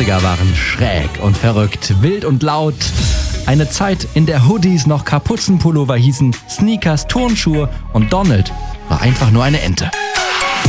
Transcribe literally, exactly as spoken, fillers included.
neunziger waren schräg und verrückt, wild und laut. Eine Zeit, in der Hoodies noch Kapuzenpullover hießen, Sneakers, Turnschuhe und Donald war einfach nur eine Ente.